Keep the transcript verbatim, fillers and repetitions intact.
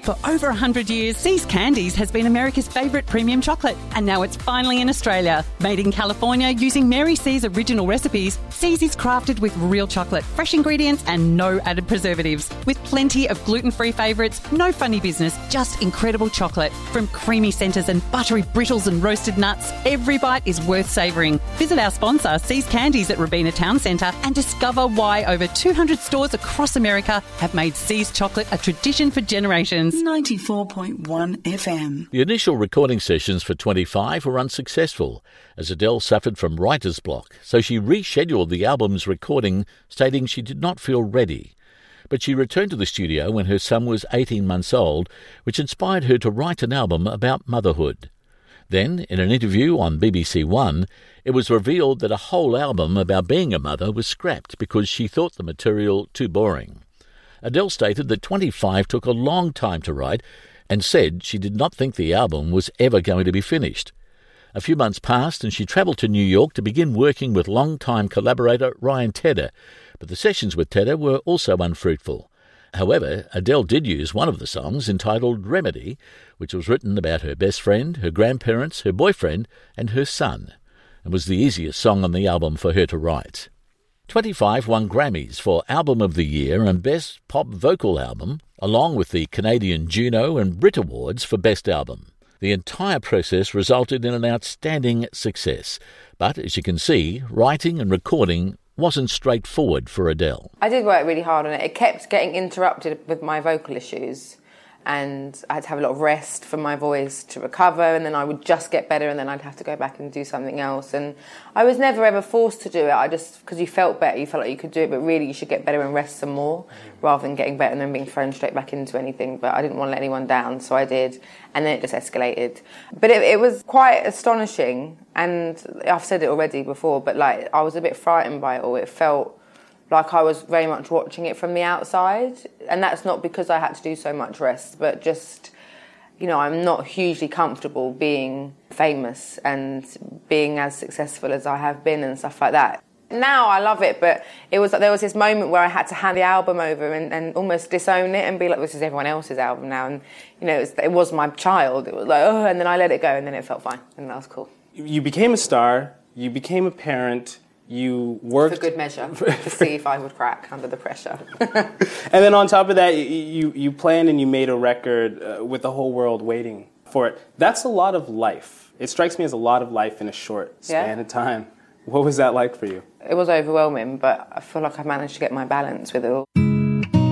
For over one hundred years, See's Candies has been America's favourite premium chocolate, and now it's finally in Australia. Made in California using Mary C's original recipes, See's is crafted with real chocolate, fresh ingredients and no added preservatives. With plenty of gluten-free favourites, no funny business, just incredible chocolate. From creamy centres and buttery brittles and roasted nuts, every bite is worth savouring. Visit our sponsor, See's Candies at Robina Town Centre, and discover why over two hundred stores across America have made See's chocolate a tradition for generations. ninety-four point one F M. The initial recording sessions for twenty-five were unsuccessful, as Adele suffered from writer's block, so she rescheduled the album's recording, stating she did not feel ready. But she returned to the studio when her son was eighteen months old, which inspired her to write an album about motherhood. Then, in an interview on B B C One, it was revealed that a whole album about being a mother was scrapped because she thought the material too boring. Adele stated that twenty-five took a long time to write and said she did not think the album was ever going to be finished. A few months passed and she travelled to New York to begin working with long-time collaborator Ryan Tedder, but the sessions with Tedder were also unfruitful. However, Adele did use one of the songs entitled Remedy, which was written about her best friend, her grandparents, her boyfriend and her son, and was the easiest song on the album for her to write. twenty-five won Grammys for Album of the Year and Best Pop Vocal Album, along with the Canadian Juno and Brit Awards for Best Album. The entire process resulted in an outstanding success, but as you can see, writing and recording wasn't straightforward for Adele. I did work really hard on it. It kept getting interrupted with my vocal issues, and I had to have a lot of rest for my voice to recover, and then I would just get better, and then I'd have to go back and do something else. And I was never ever forced to do it. I just, because you felt better, you felt like you could do it, but really you should get better and rest some more, rather than getting better and then being thrown straight back into anything. But I didn't want to let anyone down, so I did, and then it just escalated. But it, it was quite astonishing, and I've said it already before, but like I was a bit frightened by it all. It felt like I was very much watching it from the outside, and that's not because I had to do so much rest, but just, you know, I'm not hugely comfortable being famous and being as successful as I have been and stuff like that. Now I love it, but it was there was this moment where I had to hand the album over and, and almost disown it and be like, this is everyone else's album now, and you know, it was, it was my child. It was like, oh, and then I let it go, and then it felt fine, and that was cool. You became a star, you became a parent, you worked... For good measure, to see if I would crack under the pressure. And then on top of that, you, you planned and you made a record uh, with the whole world waiting for it. That's a lot of life. It strikes me as a lot of life in a short span yeah. of time. What was that like for you? It was overwhelming, but I feel like I managed to get my balance with it all.